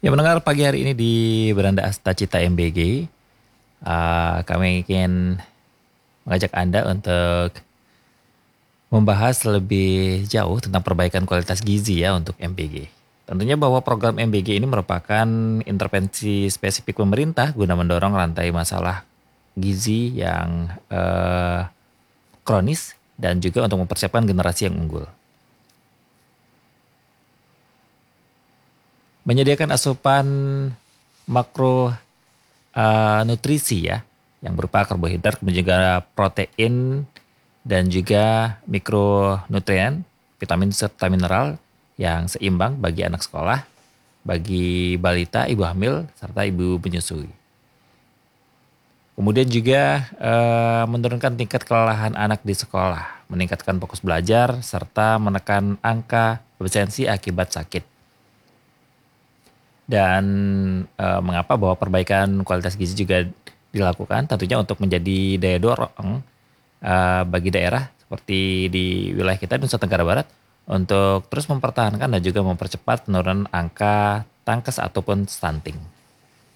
Ya mendengar pagi hari ini di Beranda Asta Cita MBG, kami ingin mengajak Anda untuk membahas lebih jauh tentang perbaikan kualitas gizi ya untuk MBG. Tentunya bahwa program MBG ini merupakan intervensi spesifik pemerintah guna mendorong rantai masalah gizi yang kronis dan juga untuk mempersiapkan generasi yang unggul. Menyediakan asupan makro nutrisi ya, yang berupa karbohidrat, kemudian juga protein dan juga mikronutrien, vitamin serta mineral yang seimbang bagi anak sekolah, bagi balita, ibu hamil, serta ibu menyusui. Kemudian juga menurunkan tingkat kelelahan anak di sekolah, meningkatkan fokus belajar, serta menekan angka absensi akibat sakit. Dan mengapa bahwa perbaikan kualitas gizi juga dilakukan tentunya untuk menjadi daya dorong bagi daerah seperti di wilayah kita di Nusa Tenggara Barat untuk terus mempertahankan dan juga mempercepat penurunan angka tangkes ataupun stunting.